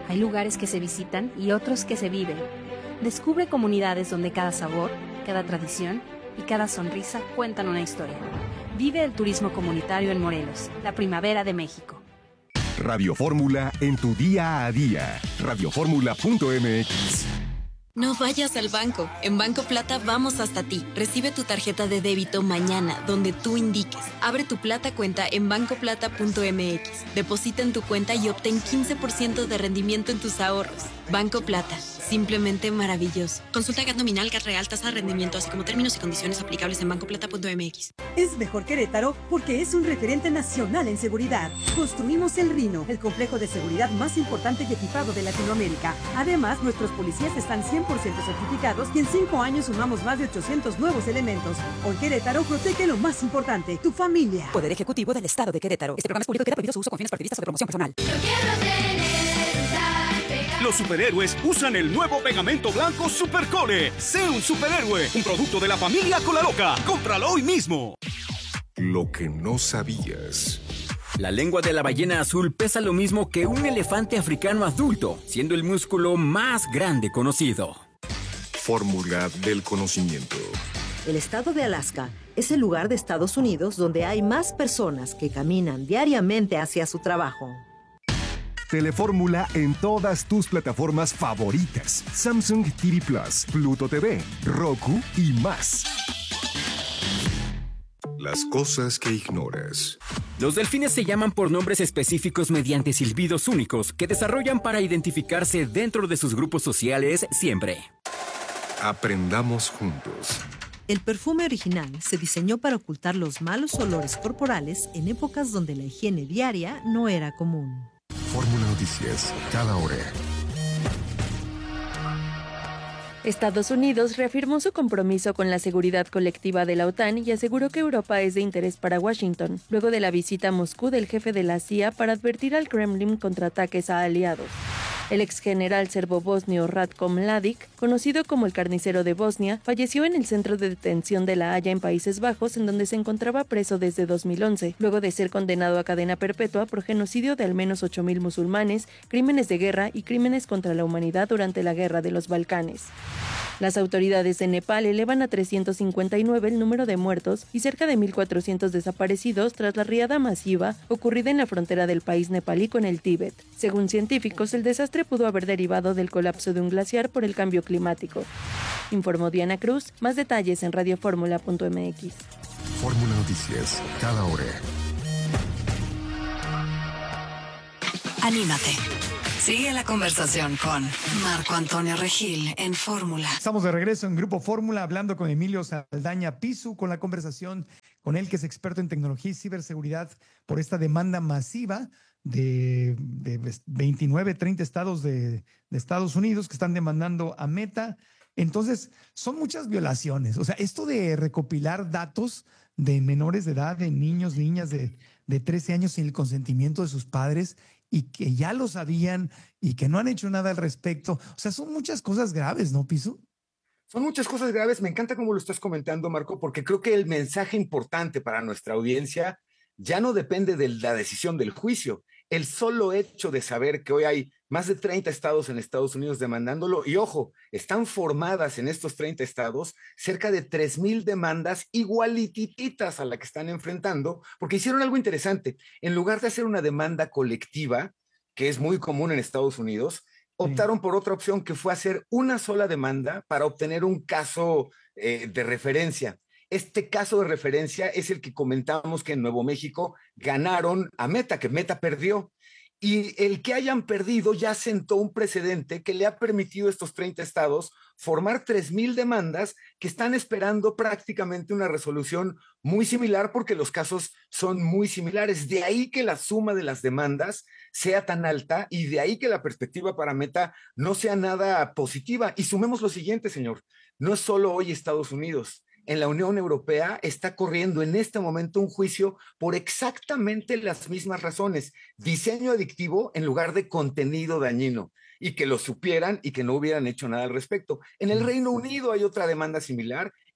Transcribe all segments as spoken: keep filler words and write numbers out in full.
Hay lugares que se visitan y otros que se viven. Descubre comunidades donde cada sabor, cada tradición y cada sonrisa cuentan una historia. Vive el turismo comunitario en Morelos, la primavera de México. Radio Fórmula en tu día a día. radio fórmula punto m x. No vayas al banco. En Banco Plata vamos hasta ti. Recibe tu tarjeta de débito mañana, donde tú indiques. Abre tu Plata cuenta en banco plata punto m x. Deposita en tu cuenta y obtén quince por ciento de rendimiento en tus ahorros. Banco Plata. Simplemente maravilloso. Consulta G A T nominal, G A T real, tasa de rendimiento, así como términos y condiciones aplicables en banco plata punto m x. Es mejor Querétaro porque es un referente nacional en seguridad. Construimos el Rino, el complejo de seguridad más importante y equipado de Latinoamérica. Además, nuestros policías están cien por ciento certificados y en cinco años sumamos más de ochocientos nuevos elementos. Hoy Querétaro protege lo más importante, tu familia. Poder Ejecutivo del Estado de Querétaro. Este programa es público y queda prohibido su uso con fines partidistas o de promoción personal. Yo quiero tener, usar, pegar. Los superhéroes usan el nuevo pegamento blanco Supercole. Sé un superhéroe, un producto de la familia Colaloca. Cómpralo hoy mismo. Lo que no sabías. La lengua de la ballena azul pesa lo mismo que un elefante africano adulto, siendo el músculo más grande conocido. Fórmula del conocimiento. El estado de Alaska es el lugar de Estados Unidos donde hay más personas que caminan diariamente hacia su trabajo. Telefórmula en todas tus plataformas favoritas. Samsung T V Plus, Pluto T V, Roku y más. Las cosas que ignoras. Los delfines se llaman por nombres específicos mediante silbidos únicos que desarrollan para identificarse dentro de sus grupos sociales siempre. Aprendamos juntos. El perfume original se diseñó para ocultar los malos olores corporales en épocas donde la higiene diaria no era común. Fórmula Noticias, cada hora. Estados Unidos reafirmó su compromiso con la seguridad colectiva de la OTAN y aseguró que Europa es de interés para Washington, luego de la visita a Moscú del jefe de la C I A para advertir al Kremlin contra ataques a aliados. El exgeneral serbo-bosnio Ratko Mladic, conocido como el carnicero de Bosnia, falleció en el centro de detención de La Haya en Países Bajos, en donde se encontraba preso desde dos mil once, luego de ser condenado a cadena perpetua por genocidio de al menos ocho mil musulmanes, crímenes de guerra y crímenes contra la humanidad durante la Guerra de los Balcanes. Las autoridades de Nepal elevan a trescientos cincuenta y nueve el número de muertos y cerca de mil cuatrocientos desaparecidos tras la riada masiva ocurrida en la frontera del país nepalí con el Tíbet. Según científicos, el desastre pudo haber derivado del colapso de un glaciar por el cambio climático. Informó Diana Cruz. Más detalles en radio fórmula punto m x. Fórmula Noticias, cada hora. Anímate. Sigue la conversación con Marco Antonio Regil en Fórmula. Estamos de regreso en Grupo Fórmula hablando con Emilio Saldaña Pisu, con la conversación con él, que es experto en tecnología y ciberseguridad, por esta demanda masiva de, de veintinueve, treinta estados de, de Estados Unidos que están demandando a Meta. Entonces, son muchas violaciones. O sea, esto de recopilar datos de menores de edad, de niños, niñas de, de trece años sin el consentimiento de sus padres, y que ya lo sabían y que no han hecho nada al respecto. O sea, son muchas cosas graves, ¿no, Pisu? Son muchas cosas graves. Me encanta cómo lo estás comentando, Marco, porque creo que el mensaje importante para nuestra audiencia ya no depende de la decisión del juicio. El solo hecho de saber que hoy hay más de treinta estados en Estados Unidos demandándolo, y ojo, están formadas en estos treinta estados cerca de tres mil demandas igualitititas a la que están enfrentando, porque hicieron algo interesante. En lugar de hacer una demanda colectiva, que es muy común en Estados Unidos, optaron sí. por otra opción, que fue hacer una sola demanda para obtener un caso eh, de referencia. Este caso de referencia es el que comentamos que en Nuevo México ganaron a Meta, que Meta perdió. Y el que hayan perdido ya sentó un precedente que le ha permitido a estos treinta estados formar tres mil demandas que están esperando prácticamente una resolución muy similar, porque los casos son muy similares. De ahí que la suma de las demandas sea tan alta, y de ahí que la perspectiva para Meta no sea nada positiva. Y sumemos lo siguiente, señor, no es solo hoy Estados Unidos. En la Unión Europea está corriendo en este momento un juicio por exactamente las mismas razones: diseño adictivo en lugar de contenido dañino, y que lo supieran y que no hubieran hecho nada al respecto. En el Reino Unido hay otra demanda similar.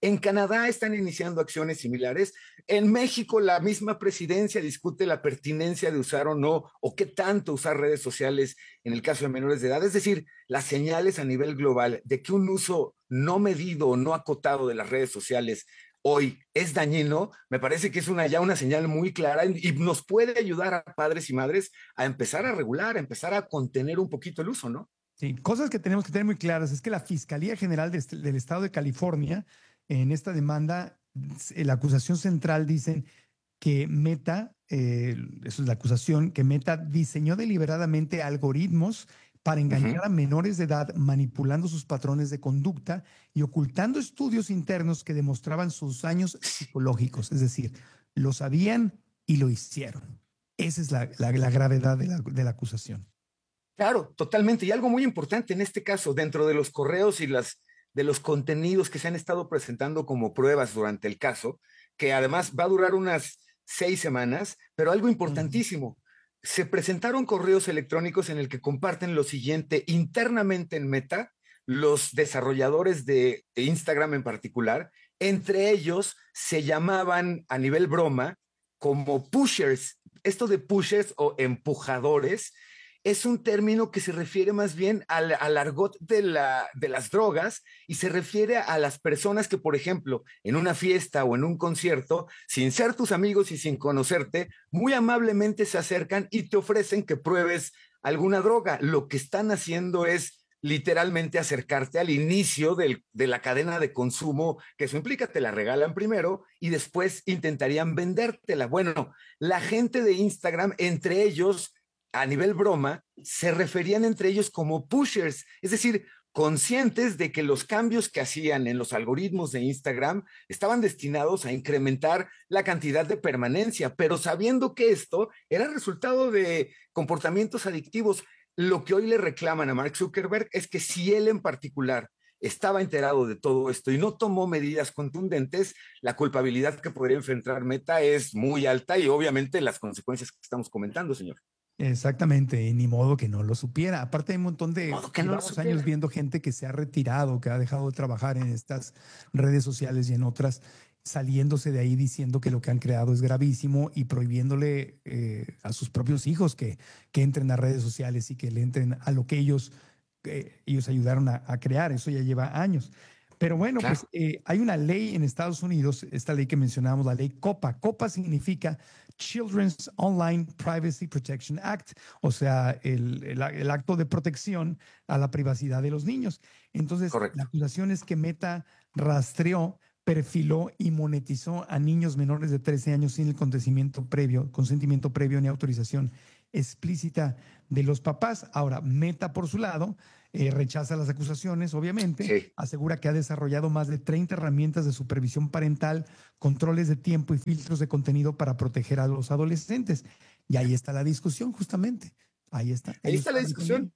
En Canadá están iniciando acciones similares. En México la misma presidencia discute la pertinencia de usar o no, o qué tanto usar redes sociales en el caso de menores de edad. Es decir, las señales a nivel global de que un uso no medido o no acotado de las redes sociales hoy es dañino, me parece que es una, ya una señal muy clara y nos puede ayudar a padres y madres a empezar a regular, a empezar a contener un poquito el uso, ¿no? Sí, cosas que tenemos que tener muy claras es que la Fiscalía General de este, del Estado de California, en esta demanda, la acusación central dicen que Meta, eh, eso es la acusación, que Meta diseñó deliberadamente algoritmos para engañar uh-huh. a menores de edad, manipulando sus patrones de conducta y ocultando estudios internos que demostraban sus daños psicológicos. Es decir, lo sabían y lo hicieron. Esa es la, la, la gravedad de la, de la acusación. Claro, totalmente. Y algo muy importante en este caso, dentro de los correos y las, de los contenidos que se han estado presentando como pruebas durante el caso, que además va a durar unas seis semanas, pero algo importantísimo. Uh-huh. Se presentaron correos electrónicos en el que comparten lo siguiente internamente en Meta, los desarrolladores de Instagram en particular, entre ellos se llamaban a nivel broma como pushers. Esto de pushers o empujadores es un término que se refiere más bien al, al argot de, la, de las drogas y se refiere a las personas que, por ejemplo, en una fiesta o en un concierto, sin ser tus amigos y sin conocerte, muy amablemente se acercan y te ofrecen que pruebes alguna droga. Lo que están haciendo es literalmente acercarte al inicio del, de la cadena de consumo, que eso implica, te la regalan primero y después intentarían vendértela. Bueno, la gente de Instagram, entre ellos, a nivel broma, se referían entre ellos como pushers, es decir, conscientes de que los cambios que hacían en los algoritmos de Instagram estaban destinados a incrementar la cantidad de permanencia, pero sabiendo que esto era resultado de comportamientos adictivos. Lo que hoy le reclaman a Mark Zuckerberg es que si él en particular estaba enterado de todo esto y no tomó medidas contundentes, la culpabilidad que podría enfrentar Meta es muy alta y obviamente las consecuencias que estamos comentando, señor. Exactamente, y ni modo que no lo supiera. Aparte hay un montón de que no años viendo gente que se ha retirado, que ha dejado de trabajar en estas redes sociales y en otras, saliéndose de ahí diciendo que lo que han creado es gravísimo y prohibiéndole eh, a sus propios hijos que, que entren a redes sociales y que le entren a lo que ellos, eh, ellos ayudaron a, a crear. Eso ya lleva años. Pero bueno, claro. pues eh, hay una ley en Estados Unidos, esta ley que mencionábamos, la ley COPPA. COPPA significa Children's Online Privacy Protection Act, o sea, el, el, el acto de protección a la privacidad de los niños. Entonces, Correcto. La acusación es que Meta rastreó, perfiló y monetizó a niños menores de trece años sin el consentimiento previo, consentimiento previo ni autorización explícita de los papás. Ahora, Meta, por su lado, eh, rechaza las acusaciones, obviamente, sí. asegura que ha desarrollado más de treinta herramientas de supervisión parental, controles de tiempo y filtros de contenido para proteger a los adolescentes. Y ahí está la discusión, justamente. Ahí está. Ahí, ahí está, está la discusión.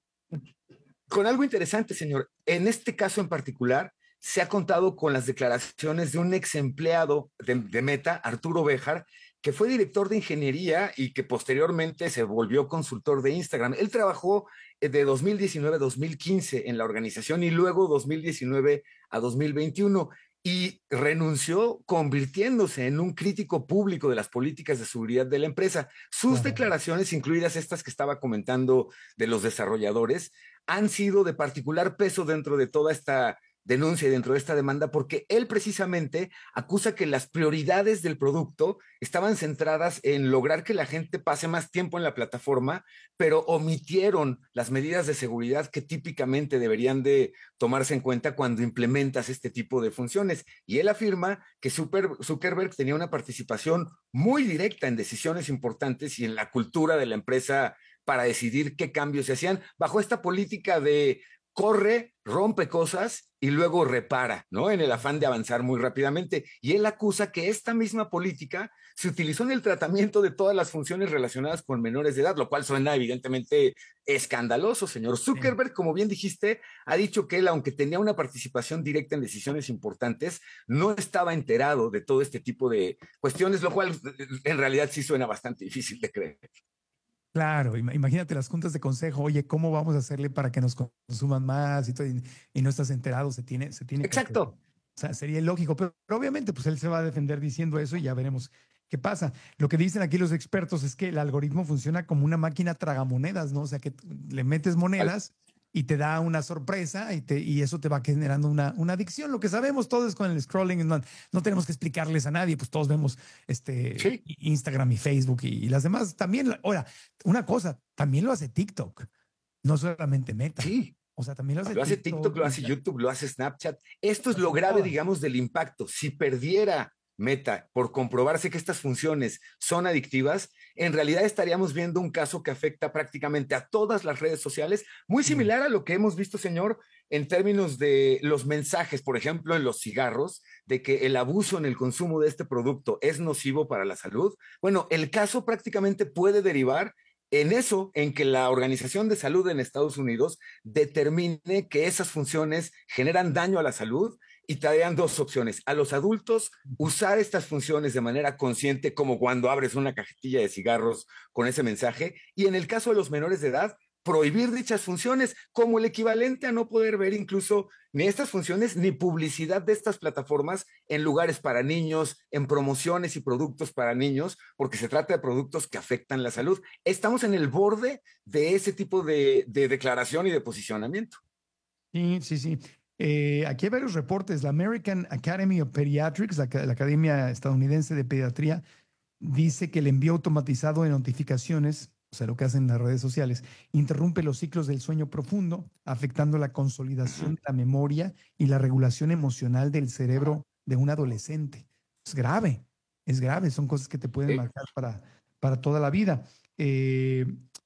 Con algo interesante, señor. En este caso en particular, se ha contado con las declaraciones de un ex empleado de, de Meta, Arturo Béjar, que fue director de ingeniería y que posteriormente se volvió consultor de Instagram. Él trabajó de dos mil diecinueve a dos mil quince en la organización y luego dos mil diecinueve a dos mil veintiuno y renunció convirtiéndose en un crítico público de las políticas de seguridad de la empresa. Sus Ajá. declaraciones, incluidas estas que estaba comentando de los desarrolladores, han sido de particular peso dentro de toda esta denuncia dentro de esta demanda, porque él precisamente acusa que las prioridades del producto estaban centradas en lograr que la gente pase más tiempo en la plataforma, pero omitieron las medidas de seguridad que típicamente deberían de tomarse en cuenta cuando implementas este tipo de funciones. Y él afirma que Zuckerberg tenía una participación muy directa en decisiones importantes y en la cultura de la empresa para decidir qué cambios se hacían bajo esta política de corre, rompe cosas y luego repara, ¿no? En el afán de avanzar muy rápidamente. Y él acusa que esta misma política se utilizó en el tratamiento de todas las funciones relacionadas con menores de edad, lo cual suena evidentemente escandaloso, señor. Zuckerberg, como bien dijiste, ha dicho que él, aunque tenía una participación directa en decisiones importantes, no estaba enterado de todo este tipo de cuestiones, lo cual en realidad sí suena bastante difícil de creer. Claro, imagínate las juntas de consejo, oye, ¿cómo vamos a hacerle para que nos consuman más? Y, todo, y, y no estás enterado, se tiene, se tiene Exacto. que O sea, sería ilógico, pero, pero obviamente pues él se va a defender diciendo eso y ya veremos qué pasa. Lo que dicen aquí los expertos es que el algoritmo funciona como una máquina tragamonedas, ¿no? O sea, que le metes monedas y te da una sorpresa y, te, y eso te va generando una, una adicción. Lo que sabemos todos con el scrolling, no, no tenemos que explicarles a nadie, pues todos vemos este, sí. Instagram y Facebook y, y las demás también. Ahora, una cosa, también lo hace TikTok, no solamente Meta. Sí. O sea, también lo hace, lo hace TikTok, TikTok, lo hace YouTube, lo hace Snapchat. Esto es lo grave, digamos, del impacto. Si perdiera Meta por comprobarse que estas funciones son adictivas, en realidad estaríamos viendo un caso que afecta prácticamente a todas las redes sociales, muy similar a lo que hemos visto, señor, en términos de los mensajes, por ejemplo, en los cigarros, de que el abuso en el consumo de este producto es nocivo para la salud. Bueno, el caso prácticamente puede derivar en eso, en que la Organización de Salud en Estados Unidos determine que esas funciones generan daño a la salud y te dan dos opciones. A los adultos, usar estas funciones de manera consciente, como cuando abres una cajetilla de cigarros con ese mensaje, y en el caso de los menores de edad, prohibir dichas funciones como el equivalente a no poder ver incluso ni estas funciones ni publicidad de estas plataformas en lugares para niños, en promociones y productos para niños, porque se trata de productos que afectan la salud. Estamos en el borde de ese tipo de, de declaración y de posicionamiento. Sí, sí, sí. Eh, aquí hay varios reportes. La American Academy of Pediatrics, la, la Academia Estadounidense de Pediatría, dice que el envío automatizado de notificaciones, o sea, lo que hacen las redes sociales, interrumpe los ciclos del sueño profundo, afectando la consolidación de la memoria y la regulación emocional del cerebro de un adolescente. Es grave, es grave, son cosas que te pueden marcar para, para toda la vida. Eh,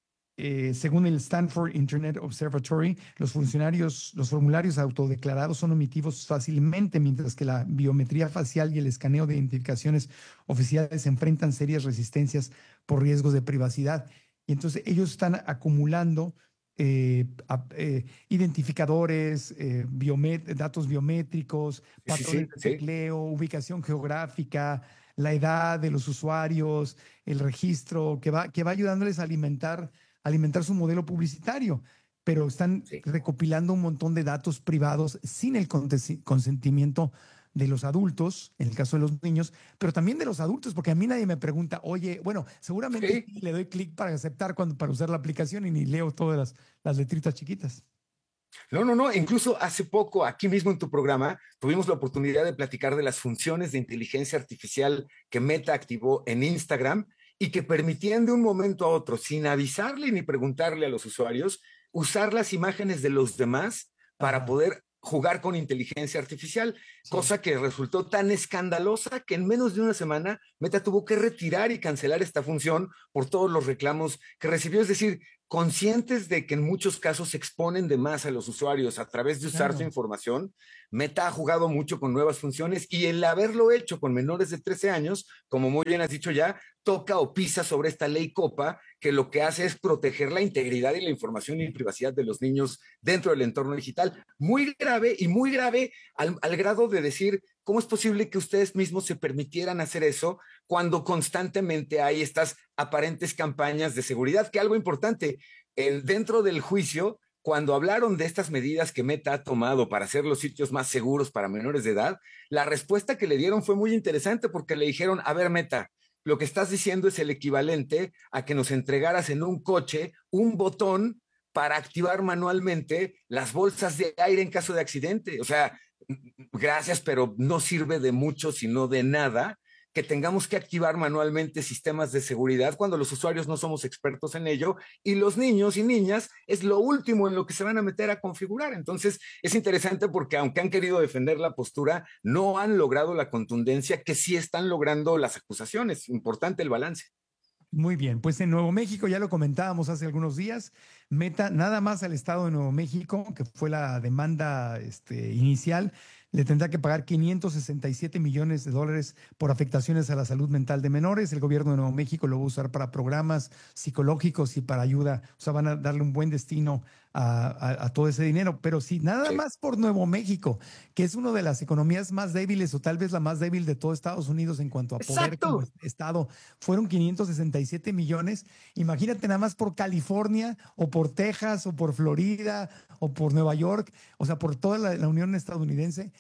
eh, según el Stanford Internet Observatory, los funcionarios, los formularios autodeclarados son omitidos fácilmente, mientras que la biometría facial y el escaneo de identificaciones oficiales enfrentan serias resistencias por riesgos de privacidad. Y entonces ellos están acumulando eh, a, eh, identificadores, eh, biomet datos biométricos, patrones sí, sí, de tecleo, sí. ubicación geográfica, la edad de los usuarios, el registro, que va, que va ayudándoles a alimentar, alimentar su modelo publicitario. Pero están sí. recopilando un montón de datos privados sin el consentimiento de los adultos, en el caso de los niños, pero también de los adultos, porque a mí nadie me pregunta, oye, bueno, seguramente sí. le doy clic para aceptar cuando, para usar la aplicación y ni leo todas las, las letritas chiquitas. No, no, no. Incluso hace poco, aquí mismo en tu programa, tuvimos la oportunidad de platicar de las funciones de inteligencia artificial que Meta activó en Instagram y que permitían de un momento a otro, sin avisarle ni preguntarle a los usuarios, usar las imágenes de los demás para Ajá. poder jugar con inteligencia artificial, sí. cosa que resultó tan escandalosa que en menos de una semana Meta tuvo que retirar y cancelar esta función por todos los reclamos que recibió. Es decir, conscientes de que en muchos casos se exponen de más a los usuarios a través de usar claro. su información, Meta ha jugado mucho con nuevas funciones y el haberlo hecho con menores de trece años, como muy bien has dicho ya, toca o pisa sobre esta ley COPPA, que lo que hace es proteger la integridad y la información y privacidad de los niños dentro del entorno digital. Muy grave y muy grave al, al grado de decir, ¿cómo es posible que ustedes mismos se permitieran hacer eso cuando constantemente hay estas aparentes campañas de seguridad? Que algo importante, el, dentro del juicio, cuando hablaron de estas medidas que Meta ha tomado para hacer los sitios más seguros para menores de edad, la respuesta que le dieron fue muy interesante porque le dijeron, a ver, Meta, lo que estás diciendo es el equivalente a que nos entregaras en un coche un botón para activar manualmente las bolsas de aire en caso de accidente. O sea, gracias, pero no sirve de mucho, sino de nada, que tengamos que activar manualmente sistemas de seguridad cuando los usuarios no somos expertos en ello y los niños y niñas es lo último en lo que se van a meter a configurar. Entonces es interesante porque aunque han querido defender la postura, no han logrado la contundencia que sí están logrando las acusaciones. Importante el balance. Muy bien, pues en Nuevo México, ya lo comentábamos hace algunos días, Meta nada más al estado de Nuevo México, que fue la demanda este, inicial, le tendrá que pagar quinientos sesenta y siete millones de dólares por afectaciones a la salud mental de menores. El gobierno de Nuevo México lo va a usar para programas psicológicos y para ayuda. O sea, van a darle un buen destino a, a, a todo ese dinero. Pero sí, nada sí. más por Nuevo México, que es una de las economías más débiles o tal vez la más débil de todo Estados Unidos en cuanto a poder Exacto. como estado. Fueron quinientos sesenta y siete millones. Imagínate nada más por California o por Texas o por Florida o por Nueva York, o sea, por toda la, la Unión estadounidense.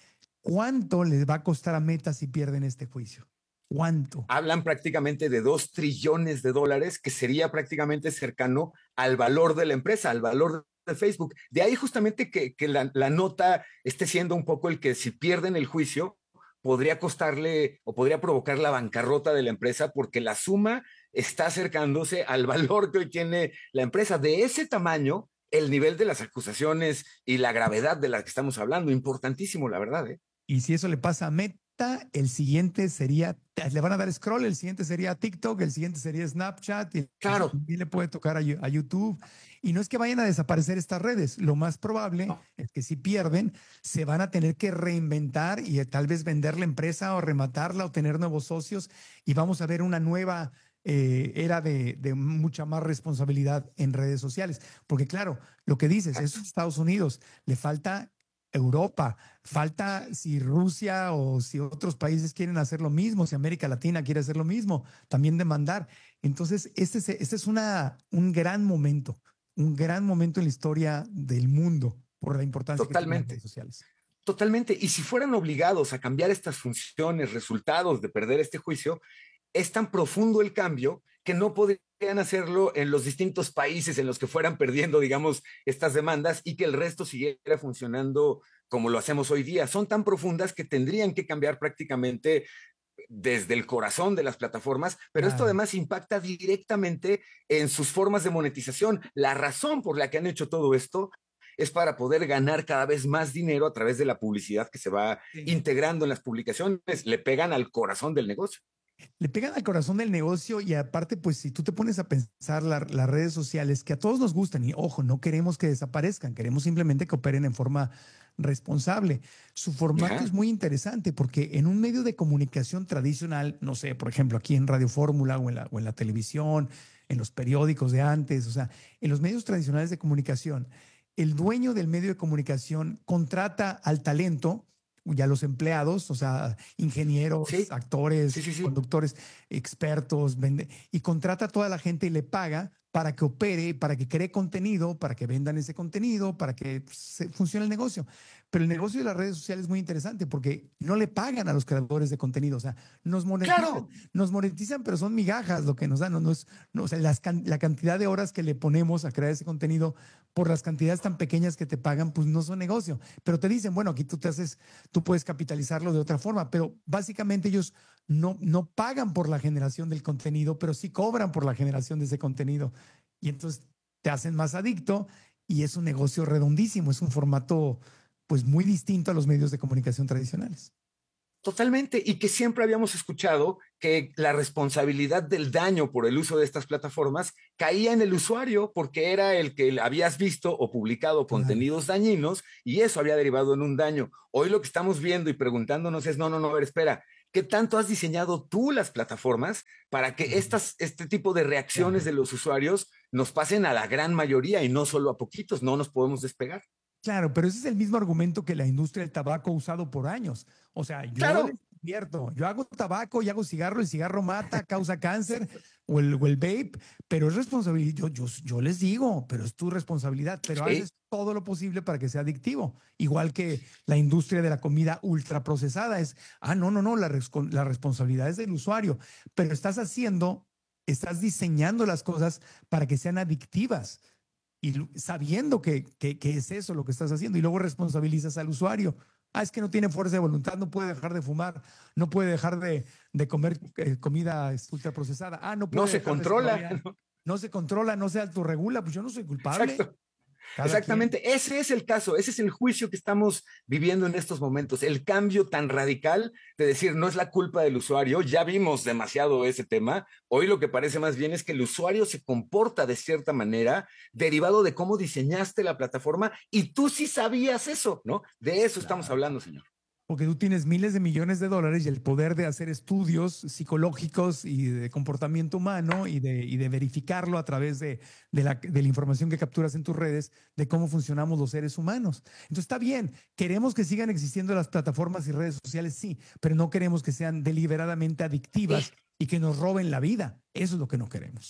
¿Cuánto les va a costar a Meta si pierden este juicio? ¿Cuánto? Hablan prácticamente de dos trillones de dólares, que sería prácticamente cercano al valor de la empresa, al valor de Facebook. De ahí justamente que, que la, la nota esté siendo un poco el que si pierden el juicio, podría costarle o podría provocar la bancarrota de la empresa, porque la suma está acercándose al valor que hoy tiene la empresa. De ese tamaño, el nivel de las acusaciones y la gravedad de las que estamos hablando, importantísimo, la verdad, ¿eh? Y si eso le pasa a Meta, el siguiente sería, le van a dar scroll, el siguiente sería TikTok, el siguiente sería Snapchat, y claro, también le puede tocar a, a YouTube. Y no es que vayan a desaparecer estas redes, lo más probable no. es que si pierden, se van a tener que reinventar y eh, tal vez vender la empresa o rematarla o tener nuevos socios, y vamos a ver una nueva eh, era de, de mucha más responsabilidad en redes sociales. Porque claro, lo que dices, es Estados Unidos, le falta Europa, falta si Rusia o si otros países quieren hacer lo mismo, si América Latina quiere hacer lo mismo, también demandar. Entonces, este es, este es una, un gran momento, un gran momento en la historia del mundo por la importancia Totalmente. que tienen las redes sociales. Totalmente. Y si fueran obligados a cambiar estas funciones, resultados de perder este juicio, es tan profundo el cambio que no podrían hacerlo en los distintos países en los que fueran perdiendo, digamos, estas demandas y que el resto siguiera funcionando como lo hacemos hoy día. Son tan profundas que tendrían que cambiar prácticamente desde el corazón de las plataformas, pero Claro. esto además impacta directamente en sus formas de monetización. La razón por la que han hecho todo esto es para poder ganar cada vez más dinero a través de la publicidad que se va Sí. integrando en las publicaciones. Le pegan al corazón del negocio. Le pegan al corazón del negocio y aparte, pues si tú te pones a pensar la- las redes sociales, que a todos nos gustan y ojo, no queremos que desaparezcan, queremos simplemente que operen en forma responsable. Su formato Ajá. es muy interesante porque en un medio de comunicación tradicional, no sé, por ejemplo, aquí en Radio Fórmula o en la, o en la televisión, en los periódicos de antes, o sea, en los medios tradicionales de comunicación, el dueño del medio de comunicación contrata al talento y a los empleados, o sea, ingenieros, Sí. actores, Sí, sí, sí. conductores, expertos, vende, y contrata a toda la gente y le paga para que opere, para que cree contenido, para que vendan ese contenido, para que se, funcione el negocio. Pero el negocio de las redes sociales es muy interesante porque no le pagan a los creadores de contenido, o sea, nos monetizan, Claro. nos monetizan, pero son migajas lo que nos dan, no, no es, no, o sea, las can- la cantidad de horas que le ponemos a crear ese contenido por las cantidades tan pequeñas que te pagan, pues no son negocio. Pero te dicen, bueno, aquí tú te haces, tú puedes capitalizarlo de otra forma, pero básicamente ellos no, no pagan por la generación del contenido, pero sí cobran por la generación de ese contenido. Y entonces te hacen más adicto y es un negocio redondísimo, es un formato pues muy distinto a los medios de comunicación tradicionales. Totalmente, y que siempre habíamos escuchado que la responsabilidad del daño por el uso de estas plataformas caía en el usuario porque era el que habías visto o publicado Claro. contenidos dañinos y eso había derivado en un daño. Hoy lo que estamos viendo y preguntándonos es, no, no, no, a ver, espera, ¿qué tanto has diseñado tú las plataformas para que estas, este tipo de reacciones de los usuarios nos pasen a la gran mayoría y no solo a poquitos? No nos podemos despegar. Claro, pero ese es el mismo argumento que la industria del tabaco ha usado por años. O sea, yo Claro. les advierto, yo hago tabaco y hago cigarro, el cigarro mata, causa cáncer, o el, o el vape, pero es responsabilidad, yo, yo, yo les digo, pero es tu responsabilidad, pero Sí. haces todo lo posible para que sea adictivo. Igual que la industria de la comida ultraprocesada es, ah, no, no, no, la, res- la responsabilidad es del usuario, pero estás haciendo, estás diseñando las cosas para que sean adictivas. Y lu- sabiendo que, que, que es eso lo que estás haciendo y luego responsabilizas al usuario. Ah, es que no tiene fuerza de voluntad, no puede dejar de fumar, no puede dejar de, de comer eh, comida este, ultraprocesada. Ah, no puede No se dejar de controla. scrollear. No se controla, no se autorregula, pues yo no soy culpable. Exacto. Cada Exactamente, ese es el caso, ese es el juicio que estamos viviendo en estos momentos, el cambio tan radical de decir no es la culpa del usuario, ya vimos demasiado ese tema, hoy lo que parece más bien es que el usuario se comporta de cierta manera derivado de cómo diseñaste la plataforma y tú sí sabías eso, ¿no? De eso estamos hablando, señor. Porque tú tienes miles de millones de dólares y el poder de hacer estudios psicológicos y de comportamiento humano y de, y de verificarlo a través de, de, la, de la información que capturas en tus redes de cómo funcionamos los seres humanos. Entonces está bien, queremos que sigan existiendo las plataformas y redes sociales, sí, pero no queremos que sean deliberadamente adictivas y que nos roben la vida. Eso es lo que no queremos.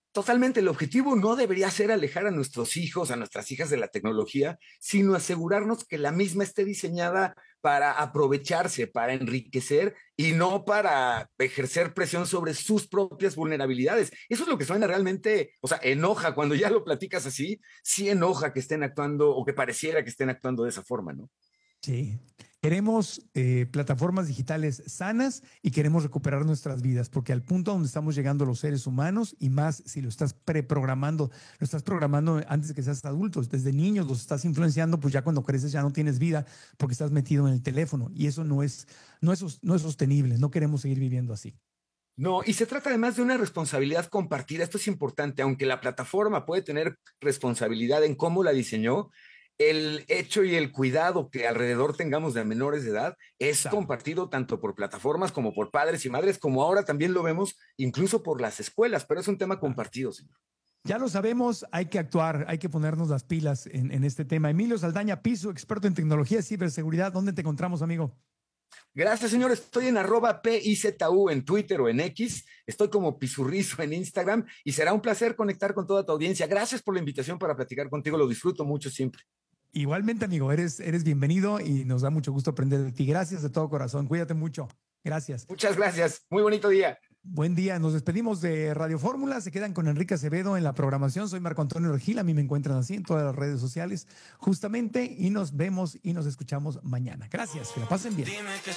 Totalmente, el objetivo no debería ser alejar a nuestros hijos, a nuestras hijas de la tecnología, sino asegurarnos que la misma esté diseñada para aprovecharse, para enriquecer y no para ejercer presión sobre sus propias vulnerabilidades. Eso es lo que suena realmente, o sea, enoja cuando ya lo platicas así, sí enoja que estén actuando o que pareciera que estén actuando de esa forma, ¿no? Sí. Queremos eh, plataformas digitales sanas y queremos recuperar nuestras vidas, porque al punto donde estamos llegando los seres humanos, y más si lo estás preprogramando, lo estás programando antes de que seas adultos, desde niños los estás influenciando, pues ya cuando creces ya no tienes vida porque estás metido en el teléfono y eso no es, no es, no es sostenible, no queremos seguir viviendo así. No, y se trata además de una responsabilidad compartida. Esto es importante, aunque la plataforma puede tener responsabilidad en cómo la diseñó, el hecho y el cuidado que alrededor tengamos de menores de edad es claro. compartido tanto por plataformas como por padres y madres, como ahora también lo vemos incluso por las escuelas, pero es un tema compartido, señor. Ya lo sabemos, hay que actuar, hay que ponernos las pilas en, en este tema. Emilio Saldaña Piso, experto en tecnología y ciberseguridad, ¿dónde te encontramos, amigo? Gracias, señor. Estoy en arroba P I Z U en Twitter o en X. Estoy como Pisurrizo en Instagram y será un placer conectar con toda tu audiencia. Gracias por la invitación para platicar contigo. Lo disfruto mucho siempre. Igualmente, amigo, eres, eres bienvenido y nos da mucho gusto aprender de ti. Gracias de todo corazón. Cuídate mucho. Gracias. Muchas gracias. Muy bonito día. Buen día. Nos despedimos de Radio Fórmula. Se quedan con Enrique Acevedo en la programación. Soy Marco Antonio Regil. A mí me encuentran así en todas las redes sociales, justamente. Y nos vemos y nos escuchamos mañana. Gracias. Que la pasen bien.